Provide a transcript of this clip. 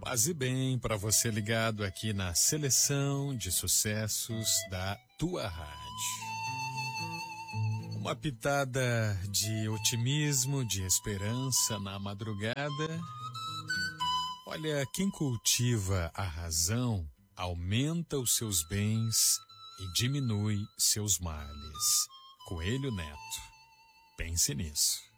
Paz e bem para você ligado aqui na seleção de sucessos da tua rádio. Uma pitada de otimismo, de esperança na madrugada. Olha, quem cultiva a razão aumenta os seus bens e diminui seus males. Coelho Neto. Pense nisso.